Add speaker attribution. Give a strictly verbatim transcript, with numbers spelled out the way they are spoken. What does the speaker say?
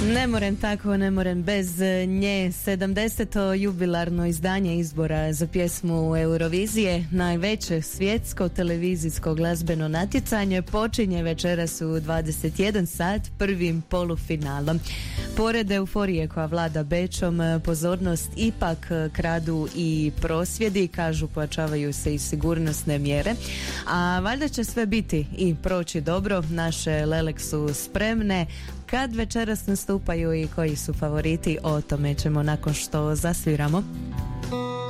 Speaker 1: Ne moram tako, ne moram bez nje. sedamdeseto jubilarno izdanje izbora za pjesmu Eurovizije, najveće svjetsko televizijsko glazbeno natjecanje, počinje večeras u dvadeset jedan sat prvim polufinalom. Pored euforije koja vlada Bečom, pozornost ipak kradu i prosvjedi, kažu pojačavaju se i sigurnosne mjere, a valjda će sve biti i proći dobro. Naše Lelek su spremne. Kad večeras nastupaju i koji su favoriti, o tome ćemo nakon što zasviramo.